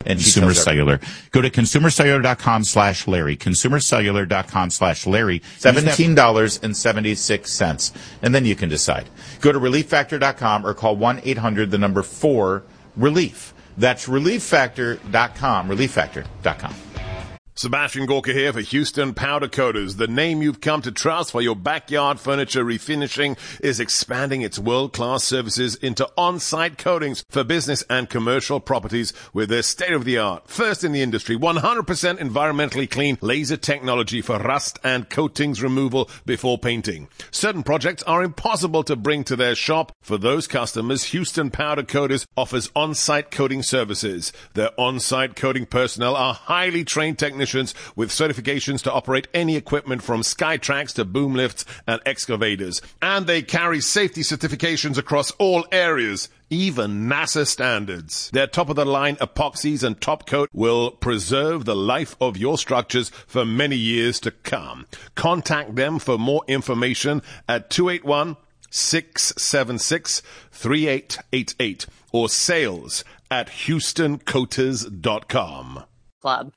And Consumer Cellular. Go to consumercellular.com/Larry. Consumercellular.com/Larry. $17.76. And then you can decide. Go to relieffactor.com or call 1-800-4-RELIEF. That's relieffactor.com. Relieffactor.com. Sebastian Gorka here for Houston Powder Coaters. The name you've come to trust for your backyard furniture refinishing is expanding its world-class services into on-site coatings for business and commercial properties with their state-of-the-art, first in the industry, 100% environmentally clean laser technology for rust and coatings removal before painting. Certain projects are impossible to bring to their shop. For those customers, Houston Powder Coaters offers on-site coating services. Their on-site coating personnel are highly trained technicians with certifications to operate any equipment from Skytrax to boom lifts and excavators. And they carry safety certifications across all areas, even NASA standards. Their top-of-the-line epoxies and top coat will preserve the life of your structures for many years to come. Contact them for more information at 281-676-3888 or sales at HoustonCoaters.com. Club.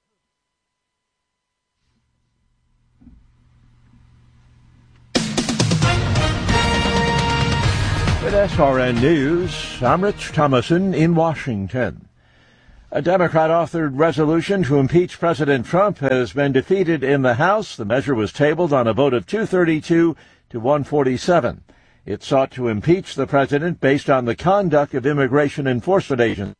With SRN News, I'm Rich Thomason in Washington. A Democrat-authored resolution to impeach President Trump has been defeated in the House. The measure was tabled on a vote of 232 to 147. It sought to impeach the president based on the conduct of immigration enforcement agents.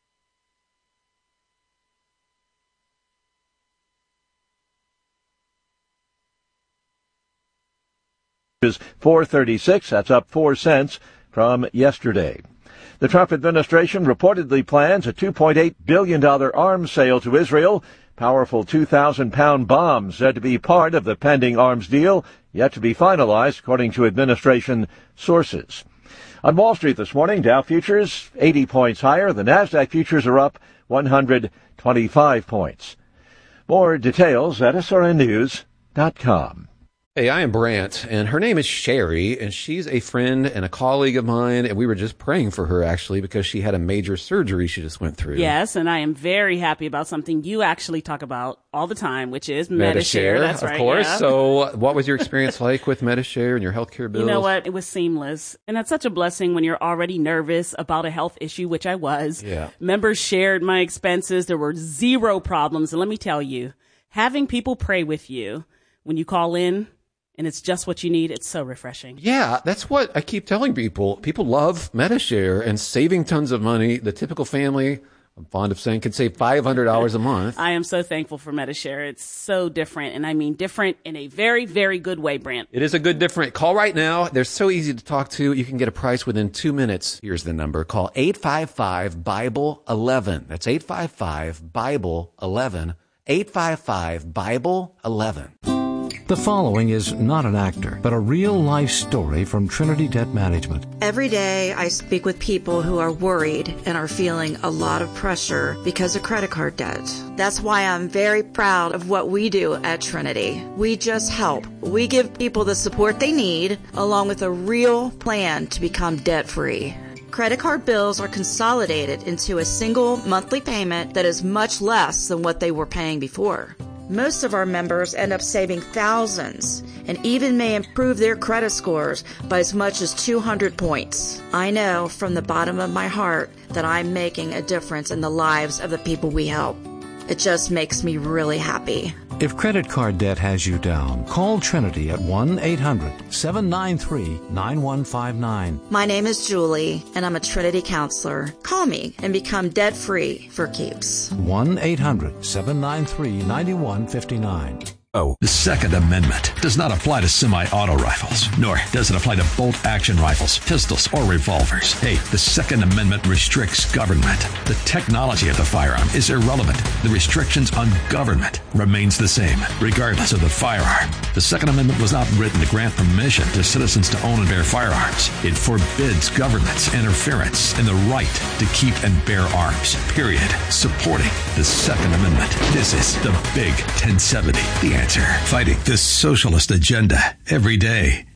436, that's up 4 cents from yesterday. The Trump administration reportedly plans a $2.8 billion arms sale to Israel. Powerful 2,000-pound bombs said to be part of the pending arms deal, yet to be finalized, according to administration sources. On Wall Street this morning, Dow futures 80 points higher. The Nasdaq futures are up 125 points. More details at srnnews.com. Hey, I am Brant, and her name is Sherry, and she's a friend and a colleague of mine, and we were just praying for her, actually, because she had a major surgery she just went through. Yes, and I am very happy about something you actually talk about all the time, which is Medi-Share. That's right, of course. Yeah. So what was your experience like with Medi-Share and your healthcare bills? You know what? It was seamless, and that's such a blessing when you're already nervous about a health issue, which I was. Yeah. Members shared my expenses. There were zero problems, and let me tell you, having people pray with you when you call in, and it's just what you need. It's so refreshing. Yeah, that's what I keep telling people. People love Medi-Share and saving tons of money. The typical family, I'm fond of saying, can save $500 a month. I am so thankful for Medi-Share. It's so different, and I mean different in a very, very good way, Brant. It is a good different. Call right now. They're so easy to talk to. You can get a price within 2 minutes. Here's the number. Call 855-BIBLE-11. That's 855-BIBLE-11. 855-BIBLE-11. The following is not an actor, but a real-life story from Trinity Debt Management. Every day I speak with people who are worried and are feeling a lot of pressure because of credit card debt. That's why I'm very proud of what we do at Trinity. We just help. We give people the support they need, along with a real plan to become debt-free. Credit card bills are consolidated into a single monthly payment that is much less than what they were paying before. Most of our members end up saving thousands and even may improve their credit scores by as much as 200 points. I know from the bottom of my heart that I'm making a difference in the lives of the people we help. It just makes me really happy. If credit card debt has you down, call Trinity at 1-800-793-9159. My name is Julie, and I'm a Trinity counselor. Call me and become debt-free for keeps. 1-800-793-9159. The Second Amendment does not apply to semi-auto rifles, nor does it apply to bolt-action rifles, pistols, or revolvers. Hey, the Second Amendment restricts government. The technology of the firearm is irrelevant. The restrictions on government remains the same, regardless of the firearm. The Second Amendment was not written to grant permission to citizens to own and bear firearms. It forbids government's interference in the right to keep and bear arms, period. Supporting the Second Amendment. This is the Big 1070. The answer. Fighting the socialist agenda every day.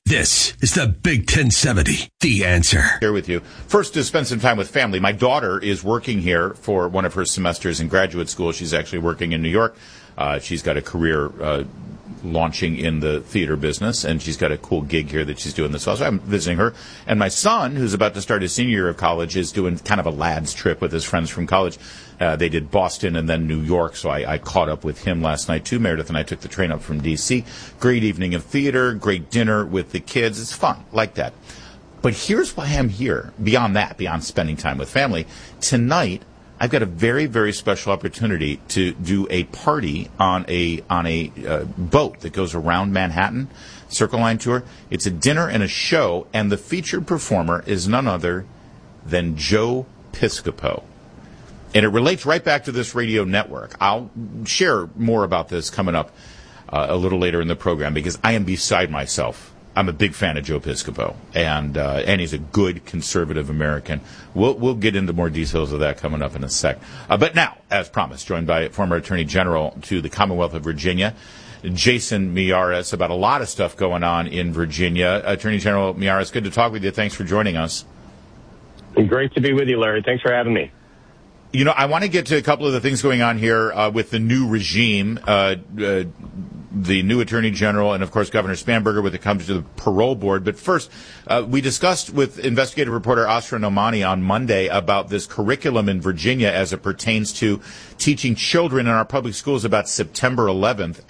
This is the Big 1070, The Answer. Here with you. First, to spend some time with family. My daughter is working here for one of her semesters in graduate school. She's actually working in New York. She's got a career launching in the theater business, and she's got a cool gig here that she's doing this well. So I'm visiting her. And my son, who's about to start his senior year of college, is doing kind of a lad's trip with his friends from college. They did Boston and then New York, so I caught up with him last night, too. Meredith and I took the train up from D.C. Great evening of theater, great dinner with the kids. It's fun, like that. But here's why I'm here, beyond that, beyond spending time with family. Tonight, I've got a very, very special opportunity to do a party on a boat that goes around Manhattan, Circle Line tour. It's a dinner and a show, and the featured performer is none other than Joe Piscopo. And it relates right back to this radio network. I'll share more about this coming up a little later in the program because I am beside myself. I'm a big fan of Joe Piscopo, and he's a good conservative American. We'll get into more details of that coming up in a sec. But now, as promised, joined by former Attorney General to the Commonwealth of Virginia, Jason Miyares, about a lot of stuff going on in Virginia. Attorney General Miyares, good to talk with you. Thanks for joining us. Great to be with you, Larry. Thanks for having me. You know, I want to get to a couple of the things going on here with the new regime, the new Attorney General, and, of course, Governor Spanberger when it comes to the parole board. But first, we discussed with investigative reporter Asra Nomani on Monday about this curriculum in Virginia as it pertains to teaching children in our public schools about September 11th.